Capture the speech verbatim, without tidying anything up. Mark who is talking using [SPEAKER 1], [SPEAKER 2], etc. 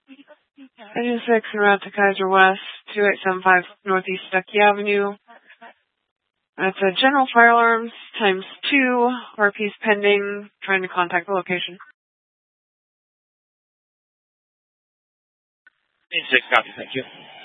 [SPEAKER 1] ninety-six en route to Kaiser West, two eight seven five Northeast Stuckey Avenue. That's a general fire alarms times two, R P's pending, trying to contact the location.
[SPEAKER 2] eight six, copy, thank you.